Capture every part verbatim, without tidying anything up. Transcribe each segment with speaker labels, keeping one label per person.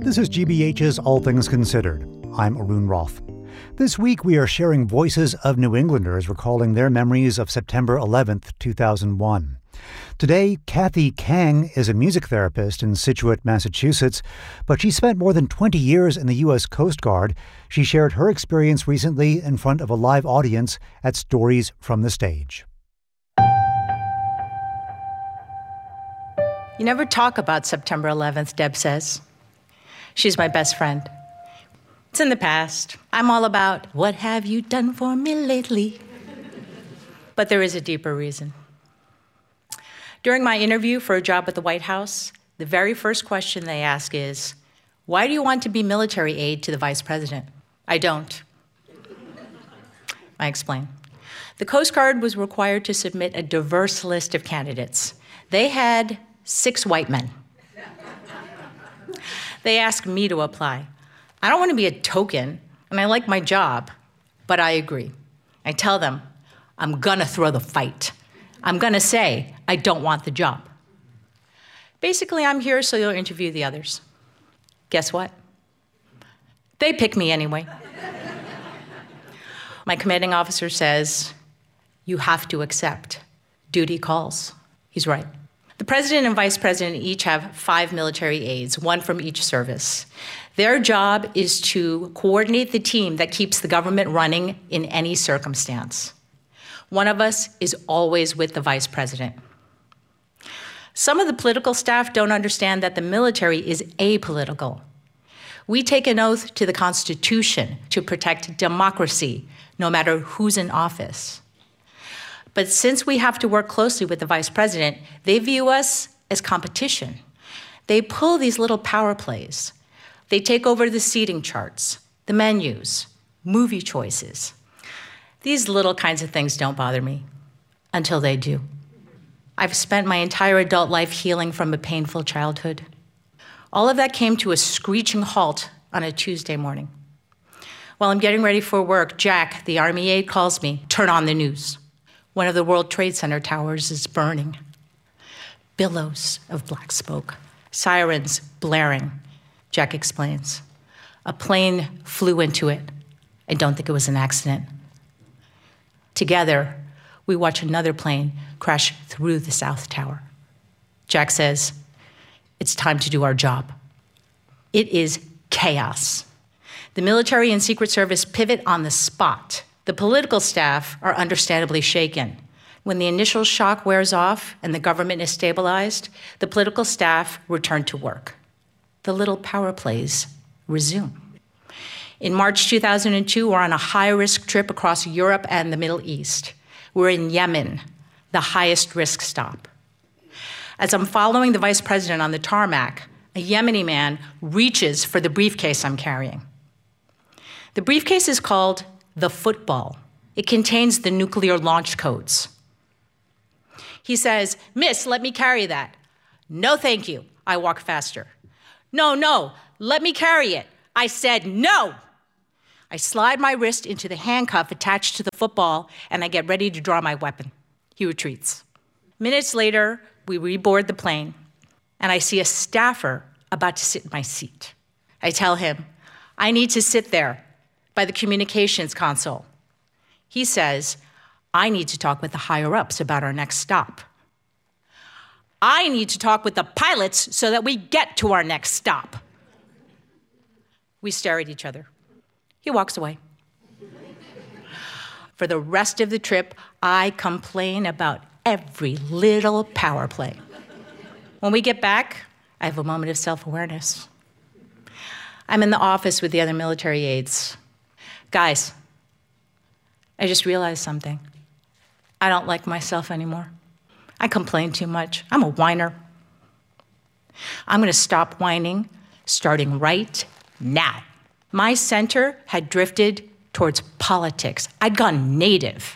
Speaker 1: This is G B H's All Things Considered. I'm Arun Roth. This week we are sharing voices of New Englanders recalling their memories of September eleventh, two thousand one. Today, Kathy Kang is a music therapist in Scituate, Massachusetts, but she spent more than twenty years in the U S Coast Guard. She shared her experience recently in front of a live audience at Stories from the Stage.
Speaker 2: You never talk about September eleventh, Deb says. She's my best friend. It's in the past. I'm all about, what have you done for me lately? But there is a deeper reason. During my interview for a job at the White House, the very first question they ask is, why do you want to be military aide to the vice president? I don't. I explain. The Coast Guard was required to submit a diverse list of candidates. They had six white men. They asked me to apply. I don't want to be a token, and I like my job, but I agree. I tell them, I'm gonna throw the fight. I'm gonna say, I don't want the job. Basically, I'm here so you'll interview the others. Guess what? They pick me anyway. My commanding officer says, you have to accept. Duty calls. He's right. The president and vice president each have five military aides, one from each service. Their job is to coordinate the team that keeps the government running in any circumstance. One of us is always with the vice president. Some of the political staff don't understand that the military is apolitical. We take an oath to the Constitution to protect democracy, no matter who's in office. But since we have to work closely with the vice president, they view us as competition. They pull these little power plays. They take over the seating charts, the menus, movie choices. These little kinds of things don't bother me, until they do. I've spent my entire adult life healing from a painful childhood. All of that came to a screeching halt on a Tuesday morning. While I'm getting ready for work, Jack, the Army aide, calls me, turn on the news. One of the World Trade Center towers is burning. Billows of black smoke, sirens blaring. Jack explains. A plane flew into it. I don't think it was an accident. Together, we watch another plane crash through the South Tower. Jack says, it's time to do our job. It is chaos. The military and Secret Service pivot on the spot. The political staff are understandably shaken. When the initial shock wears off and the government is stabilized, the political staff return to work. The little power plays resume. In March two thousand two, we're on a high-risk trip across Europe and the Middle East. We're in Yemen, the highest risk stop. As I'm following the vice president on the tarmac, a Yemeni man reaches for the briefcase I'm carrying. The briefcase is called the football. It contains the nuclear launch codes. He says, Miss, let me carry that. No, thank you. I walk faster. No, no, let me carry it. I said no. I slide my wrist into the handcuff attached to the football, and I get ready to draw my weapon. He retreats. Minutes later, we reboard the plane, and I see a staffer about to sit in my seat. I tell him, I need to sit there by the communications console. He says, I need to talk with the higher-ups about our next stop. I need to talk with the pilots so that we get to our next stop. We stare at each other. He walks away. For the rest of the trip, I complain about every little power play. When we get back, I have a moment of self-awareness. I'm in the office with the other military aides. Guys, I just realized something. I don't like myself anymore. I complain too much. I'm a whiner. I'm going to stop whining starting right now. My center had drifted towards politics. I'd gone native.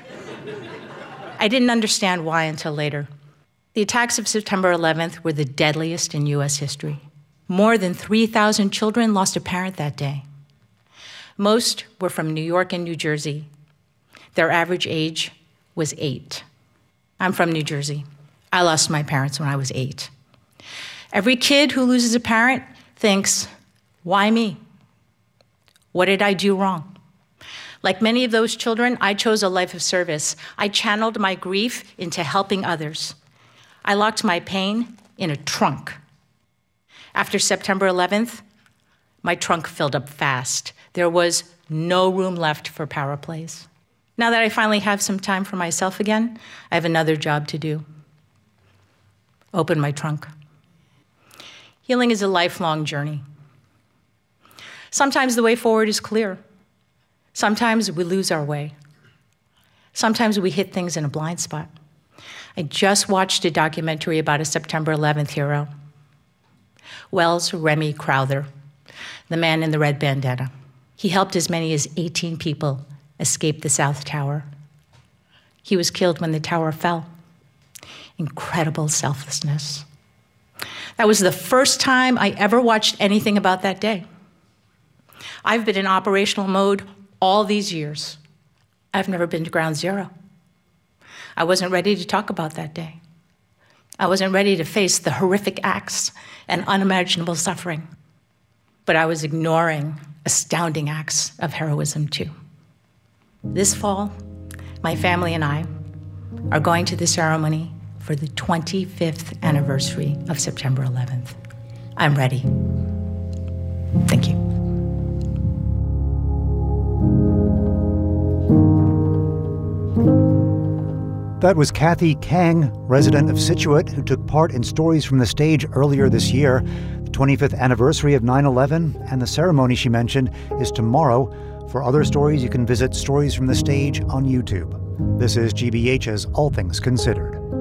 Speaker 2: I didn't understand why until later. The attacks of September eleventh were the deadliest in U S history. More than three thousand children lost a parent that day. Most were from New York and New Jersey. Their average age was eight. I'm from New Jersey. I lost my parents when I was eight. Every kid who loses a parent thinks, why me? What did I do wrong? Like many of those children, I chose a life of service. I channeled my grief into helping others. I locked my pain in a trunk. After September eleventh, my trunk filled up fast. There was no room left for power plays. Now that I finally have some time for myself again, I have another job to do. Open my trunk. Healing is a lifelong journey. Sometimes the way forward is clear. Sometimes we lose our way. Sometimes we hit things in a blind spot. I just watched a documentary about a September eleventh hero, Wells Remy Crowther, the man in the red bandana. He helped as many as eighteen people escape the South Tower. He was killed when the tower fell. Incredible selflessness. That was the first time I ever watched anything about that day. I've been in operational mode all these years. I've never been to ground zero. I wasn't ready to talk about that day. I wasn't ready to face the horrific acts and unimaginable suffering. But I was ignoring astounding acts of heroism too. This fall, my family and I are going to the ceremony for the twenty-fifth anniversary of September eleventh. I'm ready. Thank you.
Speaker 1: That was Kathy Kang, resident of Scituate, who took part in Stories from the Stage earlier this year. The twenty-fifth anniversary of nine eleven, and the ceremony she mentioned is tomorrow. For other stories, you can visit Stories from the Stage on YouTube. This is G B H's All Things Considered.